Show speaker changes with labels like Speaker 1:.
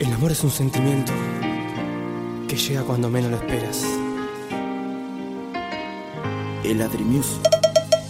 Speaker 1: El amor es un sentimiento que llega cuando menos lo esperas.
Speaker 2: El Adri Music.